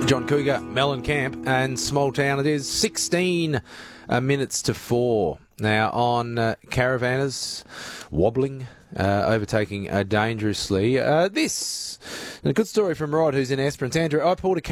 John Cougar, Mellencamp and Small Town. It is 16 minutes to 4. Now on Caravanners, wobbling, overtaking dangerously. This, a good story from Rod, who's in Esperance. Andrew, I pulled a